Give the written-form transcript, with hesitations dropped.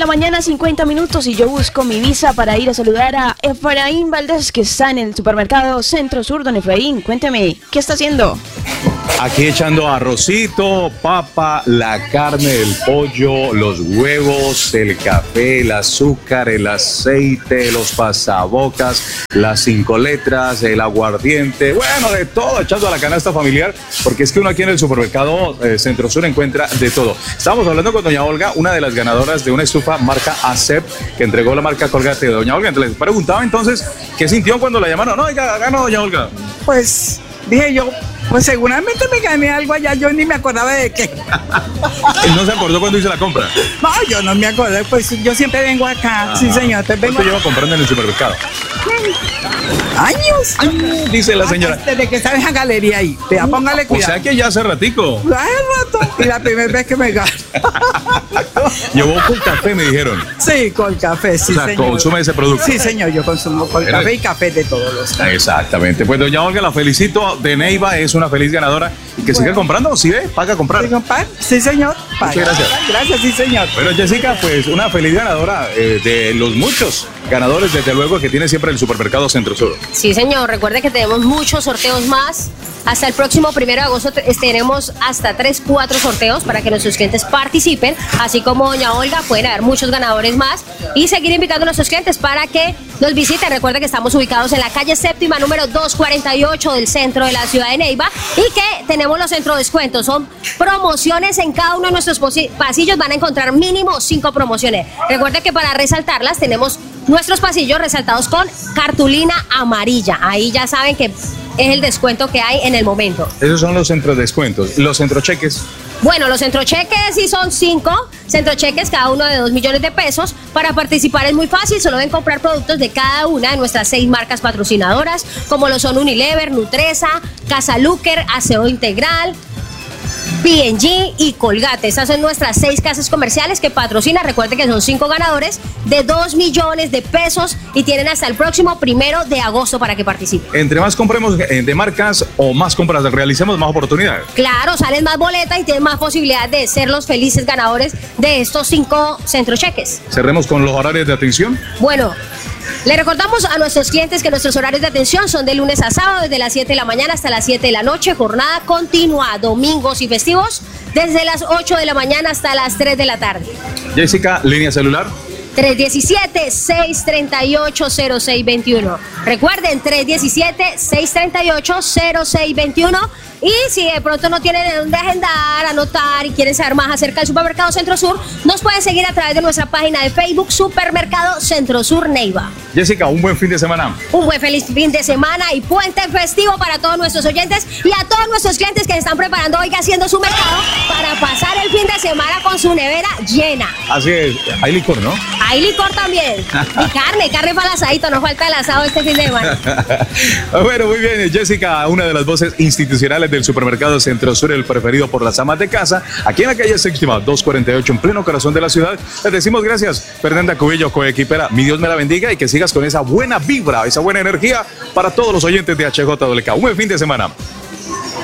la mañana, 50 minutos, y yo busco mi visa para ir a saludar a Efraín Valdés, que está en el supermercado Centro Sur. Don Efraín, cuénteme, ¿qué está haciendo? Aquí echando arrocito, papa, la carne, el pollo, los huevos, el café, el azúcar, el aceite, los pasabocas, las 5 letras, el aguardiente, bueno, de todo, echando a la canasta familiar, porque es que uno aquí en el supermercado Centro Sur encuentra de todo. Estábamos hablando con doña Olga, una de las ganadoras de una estufa marca ACEP, que entregó la marca Colgate. Doña Olga, entonces, les preguntaba entonces, ¿qué sintió cuando la llamaron? No, oiga, ganó doña Olga. Pues dije yo, pues seguramente me gané algo allá, yo ni me acordaba de qué. ¿No se acordó cuando hice la compra? No, yo no me acordé, pues yo siempre vengo acá. Sí, señor, te vengo. ¿Cuánto lleva comprando en el supermercado? ¿Años? Dice la señora. Desde que está en la galería ahí, vea, póngale cuidado. O sea que ya hace ratico. Hace rato, y la primera vez que me gano. Llevó con café, me dijeron. Sí, con café, sí, o sea, señor. ¿consume ese producto? Sí, señor, yo consumo con café y café de todos los días. Exactamente. Pues doña Olga, la felicito, de Neiva, es una feliz ganadora y que siga comprando, ¿sí ve? Paga a comprar. Sí, señor. Paga. Muchas gracias. Gracias, sí, señor. Bueno, Jessica, pues una feliz ganadora de los muchos ganadores, desde luego, que tiene siempre el supermercado Centro Sur. Sí, señor. Recuerde que tenemos muchos sorteos más. Hasta el próximo 1 de agosto tenemos hasta 3-4 sorteos para que nuestros clientes participen. Así como doña Olga, pueden haber muchos ganadores más. Y seguir invitando a nuestros clientes para que nos visiten. Recuerde que estamos ubicados en la calle séptima, número 248 del centro de la ciudad de Neiva. Y que tenemos los centro descuentos. Son promociones en cada uno de nuestros pasillos. Van a encontrar mínimo 5 promociones. Recuerde que para resaltarlas tenemos nuestros pasillos resaltados con cartulina amarilla. Ahí ya saben que es el descuento que hay en el momento. Esos son los centros descuentos. Los centrocheques. Bueno, los centrocheques sí son 5 centrocheques, cada uno de 2 millones de pesos. Para participar es muy fácil, solo deben comprar productos de cada una de nuestras 6 marcas patrocinadoras, como lo son Unilever, Nutresa, Casa Luker, Aseo Integral, P&G y Colgate. Estas son nuestras 6 casas comerciales que patrocinan. Recuerden que son 5 ganadores de 2 millones de pesos y tienen hasta el próximo 1 de agosto para que participen. Entre más compremos de marcas o más compras realicemos, más oportunidades. Claro, salen más boletas y tienen más posibilidad de ser los felices ganadores de estos 5 centrocheques. Cerremos con los horarios de atención. Bueno, le recordamos a nuestros clientes que nuestros horarios de atención son de lunes a sábado, desde las 7 de la mañana hasta las 7 de la noche, jornada continua, domingos y festivos, desde las 8 de la mañana hasta las 3 de la tarde. Jessica, línea celular. 317-638-0621. Recuerden, 317-638-0621. Y si de pronto no tienen de dónde agendar, anotar y quieren saber más acerca del supermercado Centro Sur, nos pueden seguir a través de nuestra página de Facebook, Supermercado Centro Sur Neiva. Jessica, un buen fin de semana. Un buen feliz fin de semana y puente festivo para todos nuestros oyentes y a todos nuestros clientes que se están preparando hoy haciendo su mercado para pasar el fin de semana con su nevera llena. Así es, hay licor, ¿no? Hay licor también. Y carne para el asadito, nos falta el asado este fin de semana. Bueno, muy bien, Jessica, una de las voces institucionales del supermercado Centro Sur, el preferido por las amas de casa, aquí en la calle séptima, 248, en pleno corazón de la ciudad. Les decimos gracias, Fernanda Cubillo, coequipera. Mi Dios me la bendiga y que sigas con esa buena vibra, esa buena energía para todos los oyentes de HJWK. Un buen fin de semana.